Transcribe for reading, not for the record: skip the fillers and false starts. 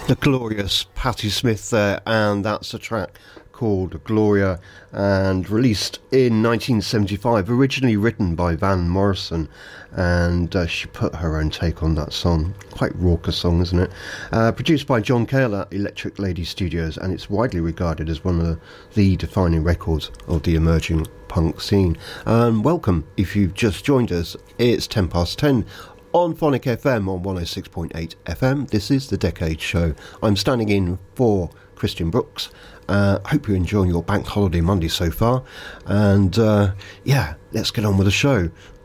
The glorious Patti Smith there, and that's a track called Gloria, and released in 1975, originally written by Van Morrison, and she put her own take on that song. Quite raucous song, isn't it? Produced by John Cale at Electric Lady Studios, and it's widely regarded as one of the defining records of the emerging punk scene. Welcome, if you've just joined us, it's 10 past 10 on Phonic FM on 106.8 FM. This is The Decade Show. I'm standing in for Christian Brooks. Hope you're enjoying your bank holiday Monday so far. And yeah, let's get on with the show.